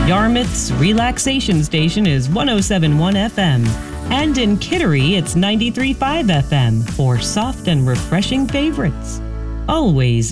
Yarmouth's relaxation station is 107.1 FM. And in Kittery, it's 93.5 FM for soft and refreshing favorites. Always